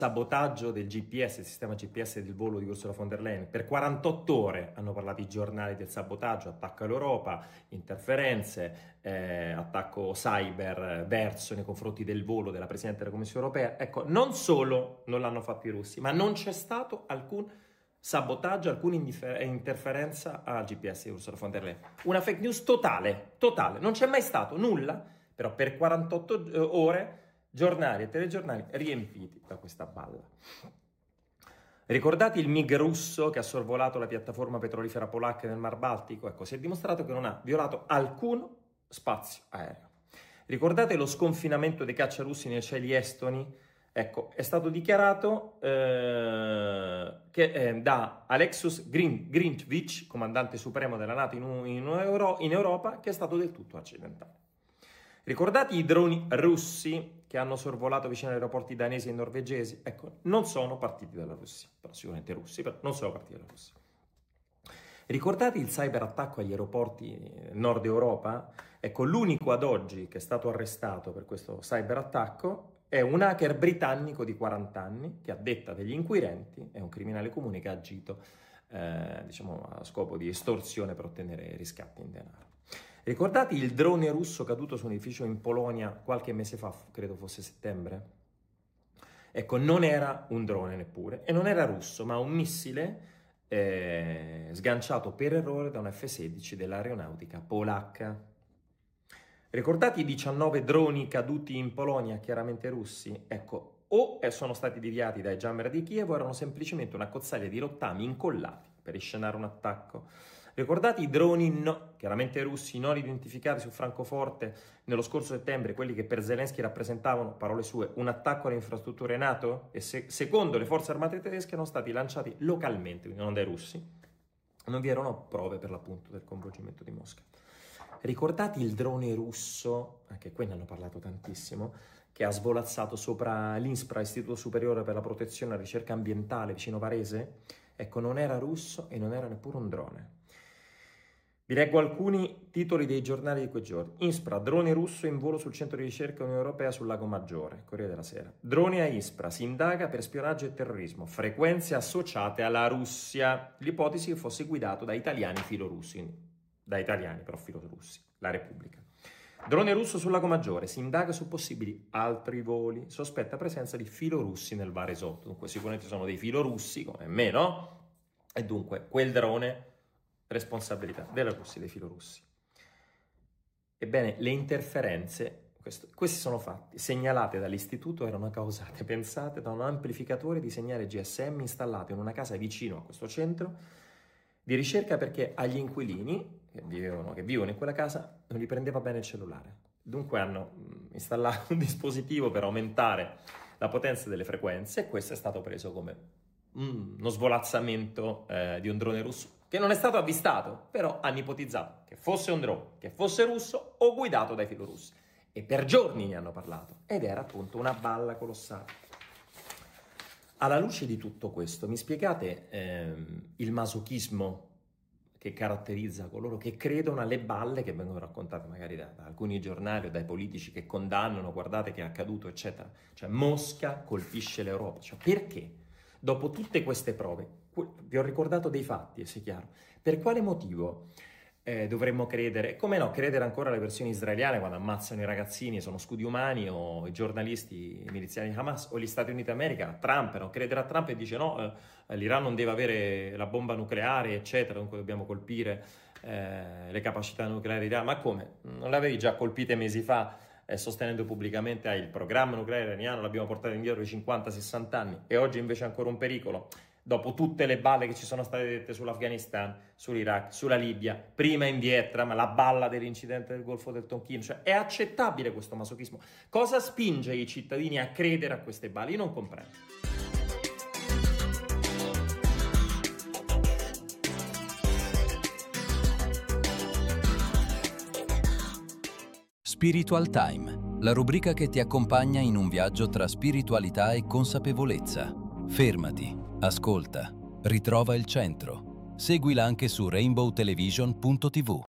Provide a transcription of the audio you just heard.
sabotaggio del GPS, il sistema GPS del volo di Ursula von der Leyen. Per 48 ore hanno parlato i giornali del sabotaggio, attacco all'Europa, interferenze, attacco cyber verso nei confronti del volo della Presidente della Commissione Europea. Ecco, non solo non l'hanno fatto i russi, ma non c'è stato alcun sabotaggio, alcuna interferenza al GPS di Ursula von der Leyen. Una fake news totale, non c'è mai stato nulla, però per 48 ore giornali e telegiornali riempiti da questa balla. Ricordate il MiG russo che ha sorvolato la piattaforma petrolifera polacca nel Mar Baltico? Ecco, si è dimostrato che non ha violato alcun spazio aereo. Ricordate lo sconfinamento dei cacciarussi nei cieli estoni? Ecco, è stato dichiarato da Alexus Grinchvich, comandante supremo della NATO in Europa, che è stato del tutto accidentale. Ricordate i droni russi che hanno sorvolato vicino agli aeroporti danesi e norvegesi? Ecco, non sono partiti dalla Russia, però sicuramente russi, però non sono partiti dalla Russia. Ricordate il cyberattacco agli aeroporti nord Europa? Ecco, l'unico ad oggi che è stato arrestato per questo cyberattacco è un hacker britannico di 40 anni che, a detta degli inquirenti, è un criminale comune che ha agito diciamo, a scopo di estorsione per ottenere riscatti in denaro. Ricordate il drone russo caduto su un edificio in Polonia qualche mese fa, credo fosse settembre? Ecco, non era un drone neppure, e non era russo, ma un missile sganciato per errore da un F-16 dell'aeronautica polacca. Ricordate i 19 droni caduti in Polonia, chiaramente russi? Ecco, o sono stati deviati dai jammer di Kiev o erano semplicemente una cozzaglia di rottami incollati per inscenare un attacco. Ricordate i droni chiaramente russi non identificati su Francoforte nello scorso settembre, quelli che per Zelensky rappresentavano, parole sue, un attacco alle infrastrutture NATO? E secondo le forze armate tedesche erano stati lanciati localmente, quindi non dai russi. Non vi erano prove per l'appunto del coinvolgimento di Mosca. Ricordate il drone russo, anche qui ne hanno parlato tantissimo, che ha svolazzato sopra l'INSPRA, Istituto Superiore per la Protezione e la Ricerca Ambientale, vicino Varese? Ecco, non era russo e non era neppure un drone. Vi leggo alcuni titoli dei giornali di quei giorni. INSPRA, drone russo in volo sul centro di ricerca Unione Europea sul Lago Maggiore, Corriere della Sera. Drone a ISPRA, si indaga per spionaggio e terrorismo, frequenze associate alla Russia. L'ipotesi che fosse guidato da italiani filorussi, da italiani però filorussi, la Repubblica. Drone russo sul Lago Maggiore, si indaga su possibili altri voli, sospetta presenza di filorussi nel Varesotto. Dunque sicuramente sono dei filorussi, come me, no? E dunque quel drone, responsabilità della Russia e dei filorussi. Ebbene, le interferenze, questi sono fatti, segnalate dall'istituto, erano causate, pensate, da un amplificatore di segnale GSM installato in una casa vicino a questo centro di ricerca, perché agli inquilini che vivono in quella casa non gli prendeva bene il cellulare. Dunque hanno installato un dispositivo per aumentare la potenza delle frequenze, e questo è stato preso come uno svolazzamento di un drone russo, che non è stato avvistato, però hanno ipotizzato che fosse un drone, che fosse russo o guidato dai filorussi. E per giorni ne hanno parlato, ed era appunto una balla colossale. Alla luce di tutto questo, mi spiegate il masochismo che caratterizza coloro che credono alle balle che vengono raccontate magari da alcuni giornali o dai politici che condannano, guardate che è accaduto, eccetera. Cioè, Mosca colpisce l'Europa. Cioè, perché? Dopo tutte queste prove, vi ho ricordato dei fatti, sia chiaro, per quale motivo dovremmo credere, come no, credere ancora alle versioni israeliane quando ammazzano i ragazzini e sono scudi umani, o i giornalisti miliziani di Hamas, o gli Stati Uniti d'America, Trump, no? Credere a Trump e dice no, l'Iran non deve avere la bomba nucleare, eccetera, dunque dobbiamo colpire le capacità nucleari d'Iran. Ma come? Non l'avevi già colpite mesi fa, sostenendo pubblicamente il programma nucleare iraniano, l'abbiamo portato indietro di 50-60 anni, e oggi invece è ancora un pericolo? Dopo tutte le balle che ci sono state dette sull'Afghanistan, sull'Iraq, sulla Libia, prima in Vietnam, la balla dell'incidente del Golfo del Tonkin, cioè è accettabile questo masochismo? Cosa spinge i cittadini a credere a queste balle? Io non comprendo. Spiritual Time, la rubrica che ti accompagna in un viaggio tra spiritualità e consapevolezza. Fermati, ascolta, ritrova il centro. Seguila anche su rainbowtelevision.tv.